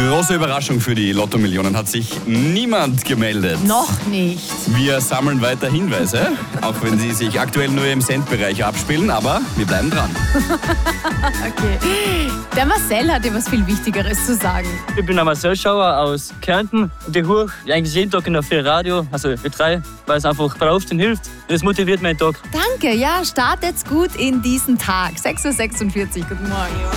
Große Überraschung für die Lotto-Millionen, hat sich niemand gemeldet. Noch nicht. Wir sammeln weiter Hinweise, auch wenn sie sich aktuell nur im Centbereich abspielen, aber wir bleiben dran. Okay. Der Marcel hat dir was viel Wichtigeres zu sagen. Ich bin der Marcel Schauer aus Kärnten und ich höre eigentlich jeden Tag in der 4 Radio, also B3, weil es einfach braucht und hilft. Das motiviert meinen Tag. Danke, ja, startet's gut in diesen Tag. 6:46 Uhr, guten Morgen.